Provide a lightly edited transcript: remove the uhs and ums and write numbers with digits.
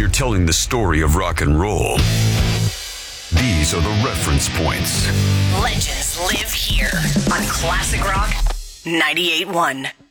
you're telling the story of rock and roll, these are the reference points. Legends live here on Classic Rock 98.1.